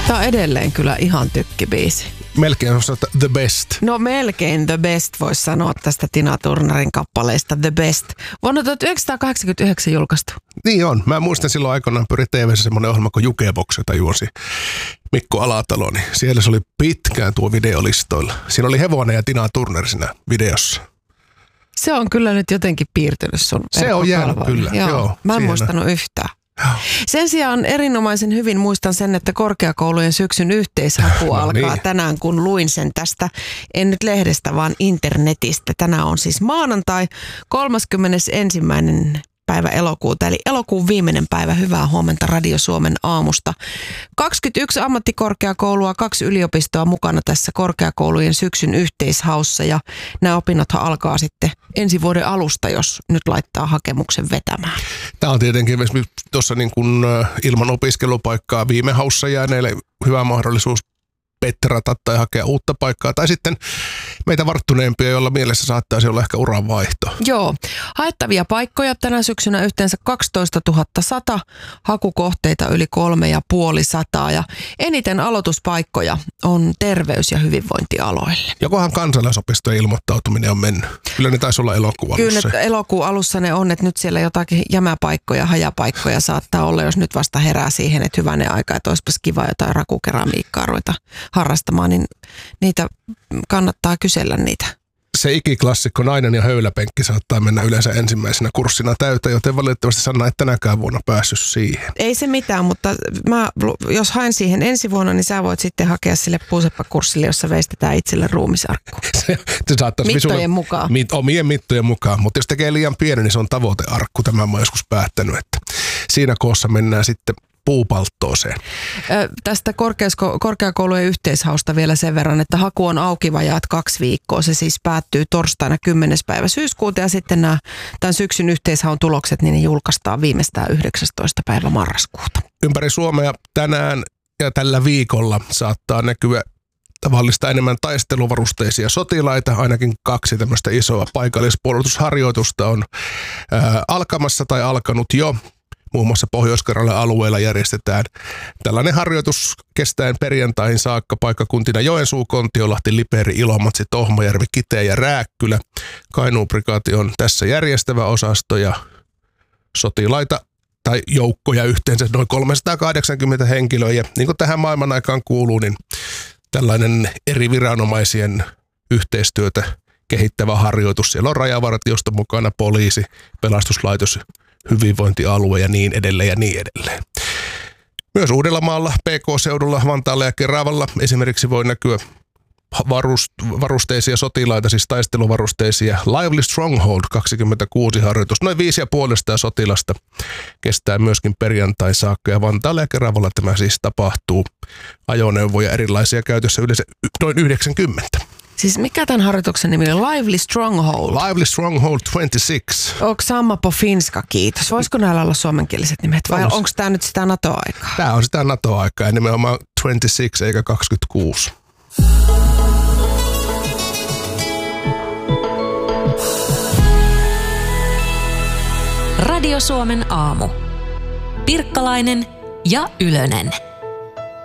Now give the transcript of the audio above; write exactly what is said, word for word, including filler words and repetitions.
Tää on edelleen kyllä ihan tykkibiisi. Melkein on the best. No melkein the best voisi sanoa tästä Tina Turnerin kappaleista The Best. Vuonna tuhatyhdeksänsataakahdeksankymmentäyhdeksän julkaistu. Niin on. Mä muistan silloin aikanaan pyri T V:ssä semmoinen ohjelma kuin Jukebox, jota juosi Mikko Alatalo. Niin siellä se oli pitkään tuo videolistoilla. Siinä oli hevonen ja Tina Turner siinä videossa. Se on kyllä nyt jotenkin piirtynyt sun Se on jäänyt kyllä. Joo, Joo, mä en siinä. muistanut yhtään. Joo. Sen sijaan erinomaisen hyvin muistan sen, että korkeakoulujen syksyn yhteishaku no alkaa niin. tänään, kun luin sen tästä, en nyt lehdestä, vaan internetistä. Tänään on siis maanantai kolmaskymmenesensimmäinen päivä elokuuta, eli elokuun viimeinen päivä. Hyvää huomenta Radio Suomen aamusta. kaksikymmentäyksi ammattikorkeakoulua, kaksi yliopistoa mukana tässä korkeakoulujen syksyn yhteishaussa, ja nämä opinnothan alkaa sitten ensi vuoden alusta, jos nyt laittaa hakemuksen vetämään. Tämä on tietenkin tuossa niin kuin ilman opiskelupaikkaa viime haussa jääneille hyvä mahdollisuus petrata tai hakea uutta paikkaa, tai sitten meitä varttuneempia, joilla mielessä saattaisi olla ehkä uran vaihto. Joo. Haettavia paikkoja tänä syksynä yhteensä kaksitoistatuhatta sata, hakukohteita yli kolme ja puoli sataa, ja eniten aloituspaikkoja on terveys- ja hyvinvointialoille. Jokohan kansalaisopistojen ilmoittautuminen on mennyt? Kyllä ne taisi olla elokuun alussa. Kyllä elokuun alussa ne on, että nyt siellä jotakin jämäpaikkoja, hajapaikkoja saattaa olla, jos nyt vasta herää siihen, että hyvänen aika, että olisipas kiva jotain rakukeramiikkaa ruveta harrastamaan, niin niitä kannattaa kysellä niitä. Se ikiklassikko nainen ja höyläpenkki saattaa mennä yleensä ensimmäisenä kurssina täyteen, joten valitettavasti Sanna et tänäkään vuonna päässyt siihen. Ei se mitään, mutta mä, jos haen siihen ensi vuonna, niin sä voit sitten hakea sille puuseppakurssille, jossa veistetään itselle ruumisarkku. se, se mittojen visulle, mukaan. Mit, omien mittojen mukaan, mutta jos tekee liian pieni, niin se on tavoitearkku. Tämä mä oon joskus päättänyt, että siinä koossa mennään sitten puupalttooseen. Ö, tästä korkeasko- korkeakoulujen yhteishausta vielä sen verran, että haku on auki vajaat kaksi viikkoa. Se siis päättyy torstaina kymmenes päivä syyskuuta, ja sitten nämä tämän syksyn yhteishaun tulokset, niin ne julkaistaan viimeistään yhdeksästoista päivä marraskuuta. Ympäri Suomea tänään ja tällä viikolla saattaa näkyä tavallista enemmän taisteluvarusteisia sotilaita. Ainakin kaksi tämmöistä isoa paikallispuolustusharjoitusta on ää, alkamassa tai alkanut jo. Muun muassa Pohjois-Karjalan alueella järjestetään tällainen harjoitus kestäen perjantaihin saakka paikkakuntina Joensuu, Kontiolahti, Liperi, Ilomantsi, Tohmajärvi, Kiteä ja Rääkkylä. Kainuun prikaati on tässä järjestävä osasto, ja sotilaita tai joukkoja yhteensä noin kolmesataakahdeksankymmentä henkilöä. Ja niin kuin tähän maailman aikaan kuuluu, niin tällainen eri viranomaisien yhteistyötä kehittävä harjoitus. Siellä on rajavartiosto mukana, poliisi, pelastuslaitos, hyvinvointialue ja niin edelleen ja niin edelleen. Myös Uudellamaalla, P K-seudulla, Vantaalla ja Keravalla esimerkiksi voi näkyä varust- varusteisia sotilaita, siis taisteluvarusteisia. Lively Stronghold kaksikymmentäkuusi harjoitus, noin viisi ja puolesta sotilasta, kestää myöskin perjantai saakka, ja Vantaalla ja Keravalla tämä siis tapahtuu. Ajoneuvoja erilaisia käytössä yleensä noin yhdeksänkymmentä. Siis mikä tämän harjoituksen nimi on? Lively Stronghold. Lively Stronghold kaksikymmentäkuusi. Onko Samma po finska, kiitos. Voisiko näillä olla suomenkieliset nimet, vai onko tämä nyt sitä NATO-aikaa? Tämä on sitä NATO-aikaa, ja nimenomaan kaksikymmentäkuusi eikä kaksikymmentäkuusi. Radio Suomen aamu. Pirkkalainen ja Ylönen.